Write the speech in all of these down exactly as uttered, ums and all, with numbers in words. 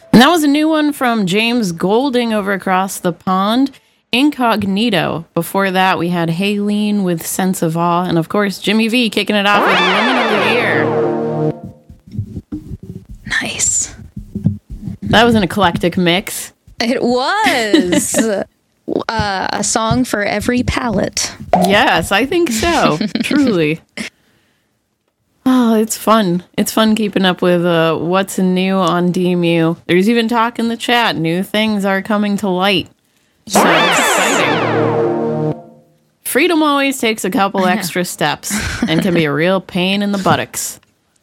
And that was a new one from James Golding over across the pond. Incognito. Before that, we had Haylene with Sense of Awe. And of course, Jimmy V kicking it off with Women of the Year. Nice. That was an eclectic mix. It was. uh, a song for every palate. Yes, I think so. Truly. Oh, it's fun. It's fun keeping up with uh, what's new on D M U. There's even talk in the chat. New things are coming to light. So it's exciting. Freedom always takes a couple extra steps and can be a real pain in the buttocks.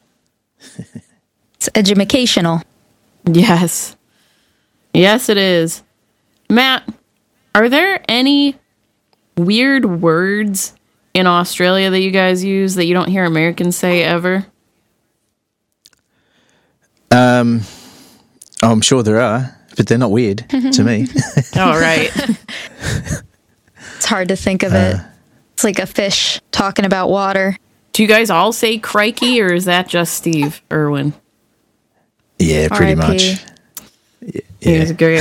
It's educational. Yes. Yes, it is. Matt, are there any weird words in Australia that you guys use that you don't hear Americans say ever? Um, oh, I'm sure there are, but they're not weird to me. Oh, right. It's hard to think of it. It's like a fish talking about water. Do you guys all say crikey, or is that just Steve Irwin? Yeah, pretty R I P much. Yeah. Yeah. He was great.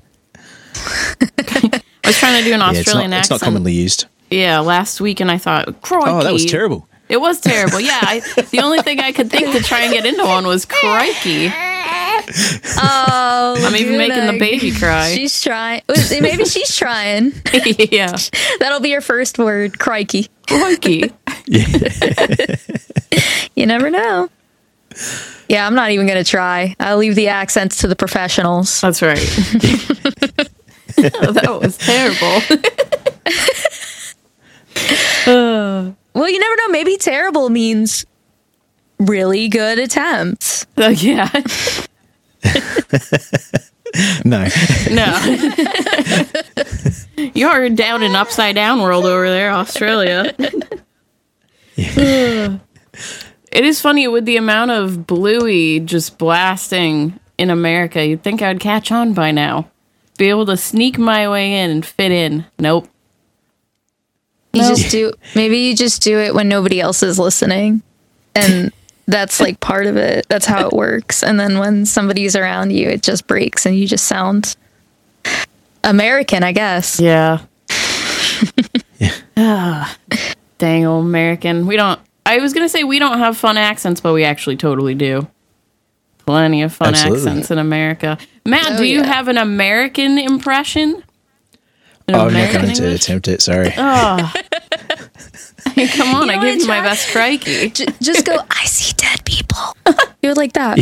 I was trying to do an Yeah, it's Australian not, it's accent. not commonly used. Yeah, last week, and I thought, crikey. Oh, that was terrible. It was terrible. Yeah, I, the only thing I could think to try and get into one was crikey. Oh, I'm even making the baby cry. She's trying. Maybe she's trying. Yeah. That'll be your first word, crikey. Crikey. You never know. Yeah, I'm not even going to try. I'll leave the accents to the professionals. That's right. Oh, that was terrible. uh, Well, you never know. Maybe terrible means really good attempts. uh, yeah. No. No. You're down in upside down world over there, Australia. Yeah. It is funny with the amount of Bluey just blasting in America. You'd think I'd catch on by now. Be able to sneak my way in and fit in. Nope. You Nope. just do. Maybe you just do it when nobody else is listening, and that's like part of it. That's how it works. And then when somebody's around you, it just breaks, and you just sound American, I guess. Yeah. Yeah. Ah, dang old American. We don't. I was gonna say we don't have fun accents, but we actually totally do. Plenty of fun Absolutely. accents in America. Matt, Oh, do you yeah. have an American impression? An Oh, I'm not American going to English? attempt it, sorry. Oh. Hey, come on, You I wanna gave you my try? best crikey. J- just go, I see dead people. Do it like that.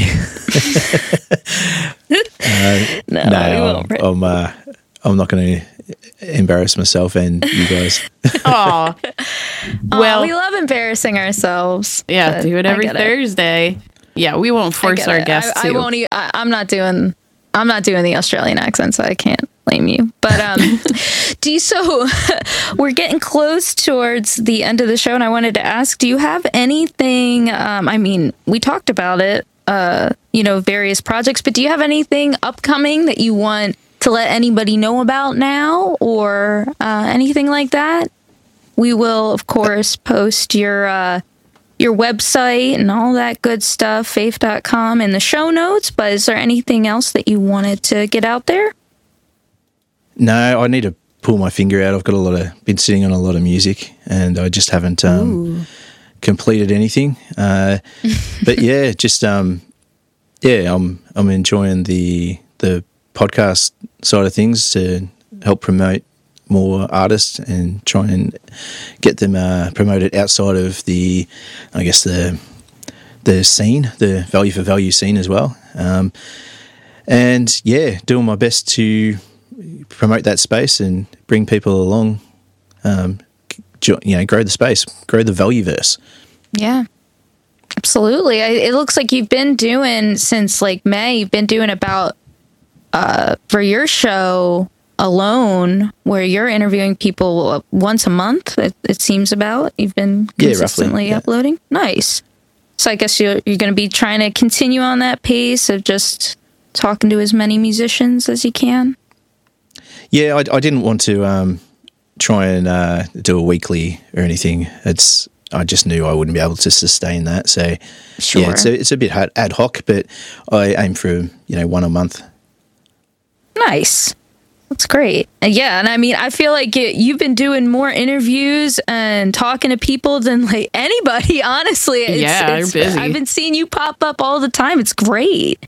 no, no, we I'm, won't. I'm, uh, I'm not going to embarrass myself and you guys. Oh, Well, well, we love embarrassing ourselves. yeah, but do it I every get it. Thursday. Yeah, we won't I force get our it. guests I, to. I won't. e- I, I'm not doing. I'm not doing the Australian accent, so I can't blame you. But um, do you? So we're getting close towards the end of the show, and I wanted to ask: do you have anything? Um, I mean, we talked about it. Uh, you know, various projects, but do you have anything upcoming that you want to let anybody know about now, or uh, anything like that? We will, of course, post your uh, your website and all that good stuff, faith dot com, in the show notes. But is there anything else that you wanted to get out there? No, I need to pull my finger out. I've got a lot of, been sitting on a lot of music and I just haven't um, completed anything. Uh, but yeah, just, um, yeah, I'm, I'm enjoying the, the podcast side of things to help promote more artists and try and get them uh, promoted outside of the, I guess the the scene, the value for value scene as well. Um, and yeah, doing my best to promote that space and bring people along. Um, jo- you know, grow the space, grow the Valueverse. Yeah, absolutely. I, it looks like you've been doing since like May. You've been doing about uh, for your show alone, where you're interviewing people once a month. It, it seems about you've been Yeah, roughly, consistently yeah. uploading. Nice. So I guess you're you're going to be trying to continue on that pace of just talking to as many musicians as you can. Yeah, I, I didn't want to um, try and uh, do a weekly or anything. It's I just knew I wouldn't be able to sustain that. So Sure. yeah, it's a, it's a bit ad ad hoc, but I aim for, you know, one a month. Nice. That's great. And yeah, and I mean, I feel like it, you've been doing more interviews and talking to people than like anybody, honestly. It's, Yeah, it's, you're busy. I've been seeing you pop up all the time. It's great.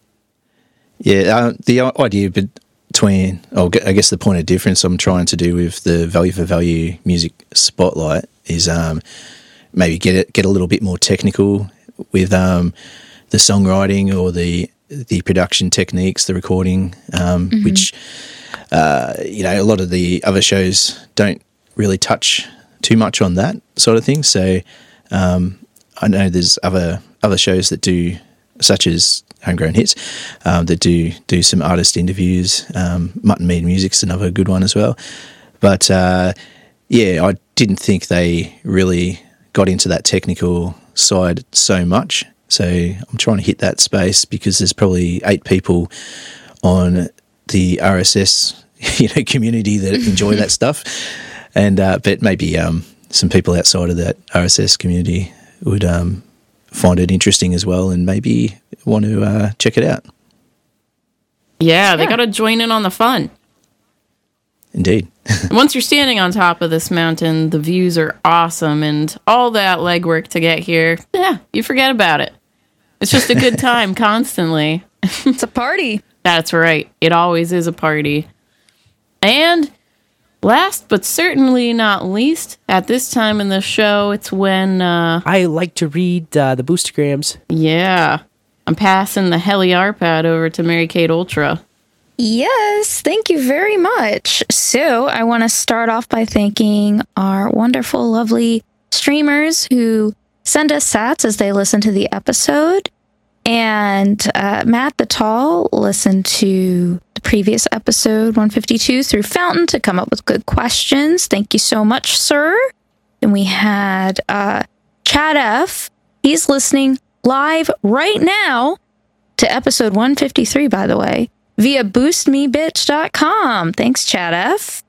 Yeah, uh, the idea between, oh, I guess the point of difference I'm trying to do with the Value for Value Music Spotlight is um, maybe get it, get a little bit more technical with um, the songwriting or the the production techniques, the recording, um, mm-hmm. which, uh, you know, a lot of the other shows don't really touch too much on that sort of thing. So um, I know there's other other shows that do, such as Homegrown Hits, um, that do do some artist interviews. Um, Mutton Mead Music's another good one as well. But uh, yeah, I didn't think they really got into that technical side so much. So I'm trying to hit that space because there's probably eight people on the R S S, you know, community that enjoy that stuff, and uh, but maybe um, some people outside of that R S S community would um, find it interesting as well, and maybe want to uh, check it out. Yeah, they Yeah. got to join in on the fun. Indeed. Once you're standing on top of this mountain, the views are awesome, and all that legwork to get here, yeah, you forget about it. It's just a good time constantly. It's a party. That's right. It always is a party. And last but certainly not least, at this time in the show, it's when, uh, I like to read uh, the boostergrams. yeah, I'm passing the Heliarpad over to Mary Kate Ultra. Yes, thank you very much. So I want to start off by thanking our wonderful, lovely streamers who send us sats as they listen to the episode. And uh, Matt the Tall listened to the previous episode one fifty-two through Fountain to come up with good questions. Thank you so much, sir. Then we had uh, Chad F. He's listening live right now to episode one fifty-three, by the way, via boost me bitch dot com. Thanks, Chad F.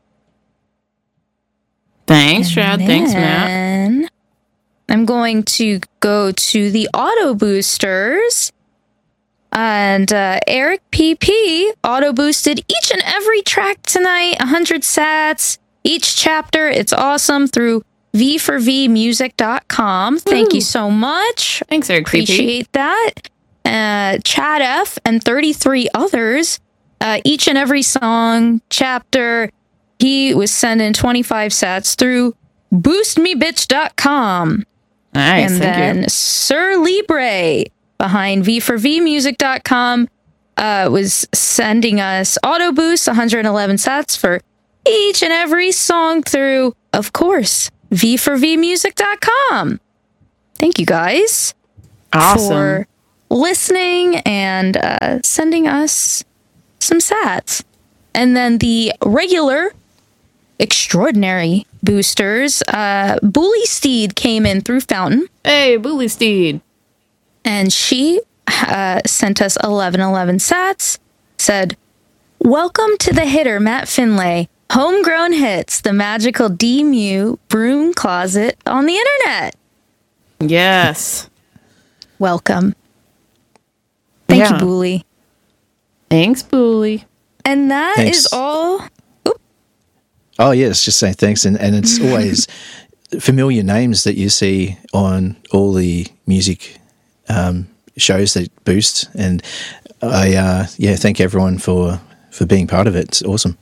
Thanks, Chad. Thanks, Matt. Then I'm going to go to the auto boosters. And uh, Eric P P auto boosted each and every track tonight, one hundred sats, each chapter. It's awesome through v four v music dot com. Thank you so much. Thanks, Eric P P. Appreciate that. Uh, Chad F and thirty-three others, uh, each and every song, chapter, he was sending twenty-five sats through boost me bitch dot com. Nice, And thank then you. Sir Libre behind v four v music dot com uh, was sending us auto boost one hundred eleven sats for each and every song through, of course, v four v music dot com. Thank you guys Awesome. for listening and uh, sending us some sats. And then the regular extraordinary boosters, uh, Bully Steed came in through Fountain, Hey, Bully Steed. and she uh, sent us eleven eleven sats, said, "Welcome to the hitter, Matt Finlay. Homegrown hits, the magical D Mew broom closet on the internet. Yes. Welcome." Thank Yeah. you, Bully. Thanks, Bully. And that Thanks. is all. Oh, yes, just saying thanks. And, and it's always familiar names that you see on all the music um, shows that boost. And I, uh, yeah, thank everyone for, for being part of it. It's awesome.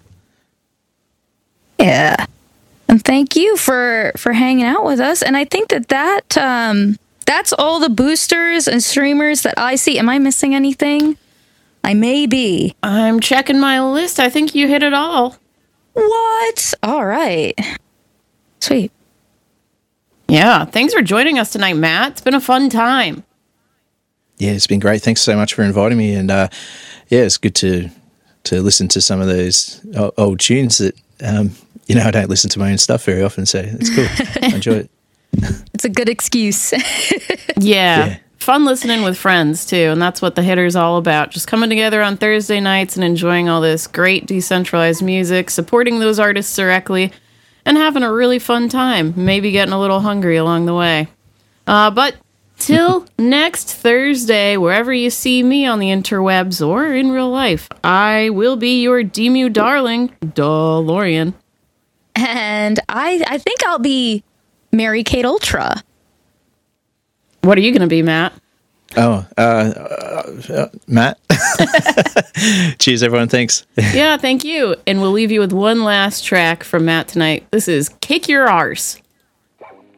Yeah. And thank you for for hanging out with us. And I think that that um that's all the boosters and streamers that I see. Am I missing anything? I may be. I'm checking my list. I think you hit it all. What? All right. Sweet. Yeah. Thanks for joining us tonight, Matt. It's been a fun time. Yeah, it's been great. Thanks so much for inviting me. And uh, yeah, it's good to to listen to some of those o- old tunes that, um, you know, I don't listen to my own stuff very often. So it's cool. I enjoy it. It's a good excuse. Yeah. Yeah. Fun listening with friends, too. And that's what the hitter's all about. Just coming together on Thursday nights and enjoying all this great decentralized music, supporting those artists directly, and having a really fun time, maybe getting a little hungry along the way. Uh, but till next Thursday, wherever you see me on the interwebs or in real life, I will be your D M U darling, DeLorean. And I, I think I'll be Mary Kate Ultra. What are you going to be, Matt? Oh, uh, uh, uh, Matt. Cheers, everyone. Thanks. Yeah, thank you. And we'll leave you with one last track from Matt tonight. This is Kick Your Arse.